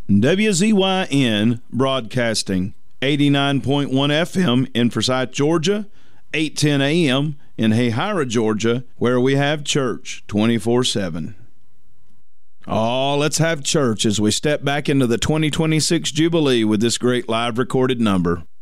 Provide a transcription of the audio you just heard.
WZYN Broadcasting, 89.1 FM in Forsyth, Georgia, 810 AM in Hayhira, Georgia, where we have church 24/7. Oh, let's have church as we step back into the 2026 Jubilee with this great live recorded number.